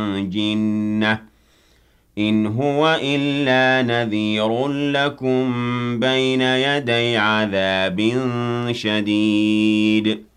جِنَّةٍ إِنْ هُوَ إِلَّا نَذِيرٌ لَكُم بَيْنَ يَدَيْ عَذَابٍ شَدِيدٍ